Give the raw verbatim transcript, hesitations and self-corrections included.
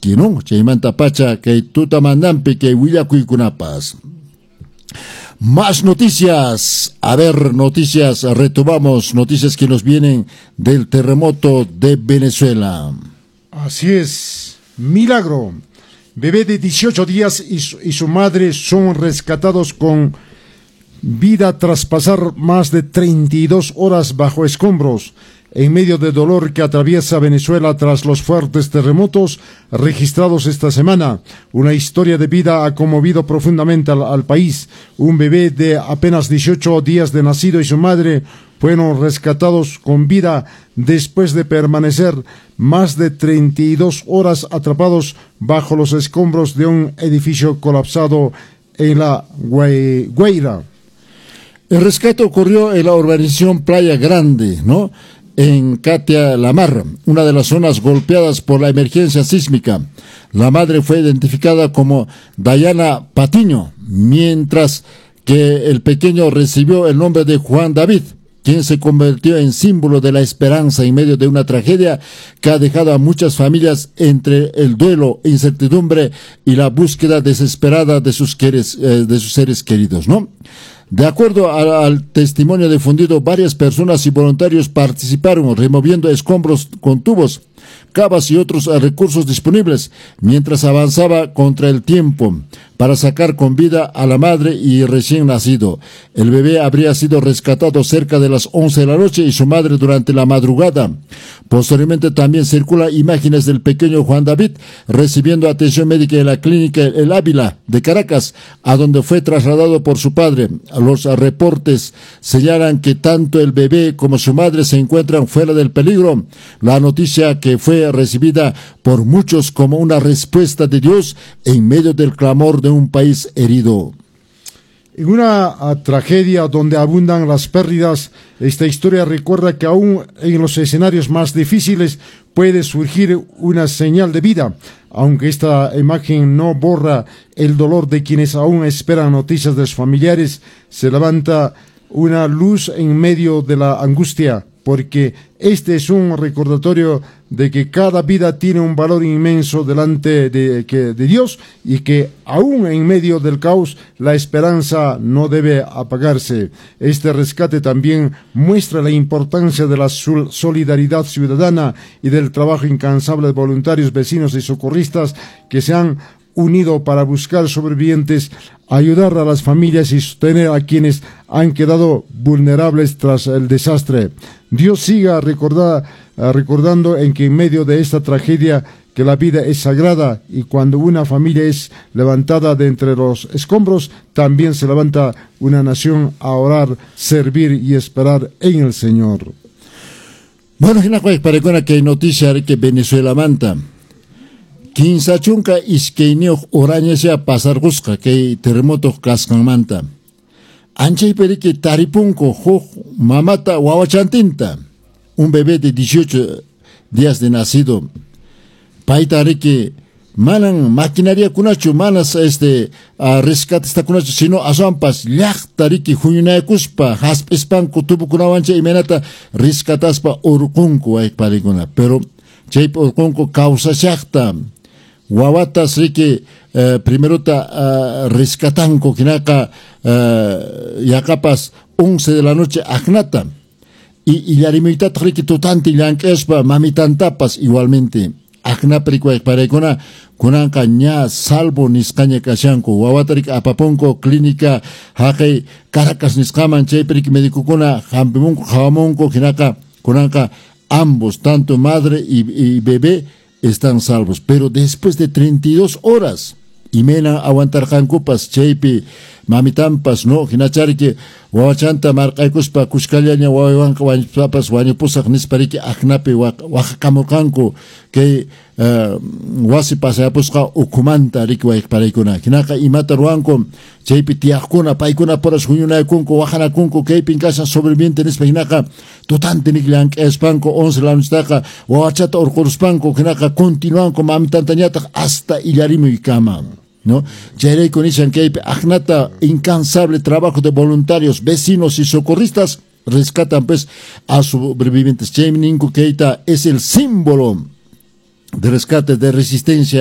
nisqui, ¿no? Chaymanta pacha que tutamandampi que willakuykunapas. Más noticias, a ver, noticias, retomamos noticias que nos vienen del terremoto de Venezuela. Así es, milagro. Bebé de dieciocho días y su, y su madre son rescatados con vida tras pasar más de treinta y dos horas bajo escombros. En medio del dolor que atraviesa Venezuela tras los fuertes terremotos registrados esta semana, una historia de vida ha conmovido profundamente al, al país. Un bebé de apenas dieciocho días de nacido y su madre fueron rescatados con vida después de permanecer más de treinta y dos horas atrapados bajo los escombros de un edificio colapsado en la Guaira. El rescate ocurrió en la urbanización Playa Grande, ¿no?, en Catia La Mar, una de las zonas golpeadas por la emergencia sísmica. La madre fue identificada como Dayana Patiño, mientras que el pequeño recibió el nombre de Juan David, quien se convirtió en símbolo de la esperanza en medio de una tragedia que ha dejado a muchas familias entre el duelo, incertidumbre y la búsqueda desesperada de sus, queres, eh, de sus seres queridos, ¿no? De acuerdo a, al testimonio difundido, varias personas y voluntarios participaron removiendo escombros con tubos, cavas y otros recursos disponibles, mientras avanzaba contra el tiempo para sacar con vida a la madre y recién nacido. El bebé habría sido rescatado cerca de las once de la noche y su madre durante la madrugada. Posteriormente también circulan imágenes del pequeño Juan David recibiendo atención médica en la clínica El Ávila de Caracas, a donde fue trasladado por su padre. Los reportes señalan que tanto el bebé como su madre se encuentran fuera del peligro. La noticia que fue recibida por muchos como una respuesta de Dios en medio del clamor de un país herido. En una a, tragedia donde abundan las pérdidas, esta historia recuerda que aún en los escenarios más difíciles puede surgir una señal de vida, aunque esta imagen no borra el dolor de quienes aún esperan noticias de sus familiares. Se levanta una luz en medio de la angustia, porque este es un recordatorio de que cada vida tiene un valor inmenso delante de, que, de Dios, y que aún en medio del caos la esperanza no debe apagarse. Este rescate también muestra la importancia de la solidaridad ciudadana y del trabajo incansable de voluntarios, vecinos y socorristas que se han unido para buscar sobrevivientes, ayudar a las familias y sostener a quienes han quedado vulnerables tras el desastre. Dios siga recordar, recordando en que en medio de esta tragedia que la vida es sagrada, y cuando una familia es levantada de entre los escombros, también se levanta una nación a orar, servir y esperar en el Señor. Bueno, para que hay noticia de que Venezuela manta. Kinsachunka iskeiniok orañasya pasargusqa kay terremoto kasqanmanta. Anchaypiriki taripunko huk mamata wawachantinta. Un bebé de dieciocho días de nacido. Paitariki manan maquinaria kunachu, manas este uh, rescate esta kunachu, sino asampas llaqtariki huñunayakuspa hasp'ispan kutupukunawancha imanata rescataspa urqunku aypalikuna. Pero chaypa urqunku kawsashaqta. Wawatas riki uh, primero ta uh, rescatanco kinaka uh, yakapas once de la noche aknata y y yarimita riki tutanti llank'espa mamitantapas igualmente akna perikwa parekona kunanka ña salvo nisqaña kashanku wawata riki apapunko clínica haqay Caracas nisqaman chay periki medicukuna hampimunku hawamunku kinaka kunanka ambos, tanto madre y, y bebé, están salvos. Pero después de treinta y dos horas, y mena aguantar jankupas, chaypi, mamitampas, no, hinachari que wawachanta marqaykuspa kushkallaña wawawanka wañupapas wañupusaq nispariki aknapi waqakamurqanku que uh, wasi pasayapusqa ukumanta riki wayqparaykuna hinaka imata ruwanku chaypi tiyaqkuna paykuna poras huñunaykunku waqanakunku kaypin kashan sobreviviente nispa hinaka tutante nik llank'espanku once la nochetaqa wawachata urquruspanku hinaka continuanku mamitantañataq hasta illarimuy kama, ¿no? Chayrayku nishan kaypi aknata incansable trabajo de voluntarios, vecinos y socorristas rescatan pues a sobrevivientes. Chaymi ninku Keita es el símbolo de rescate, de resistencia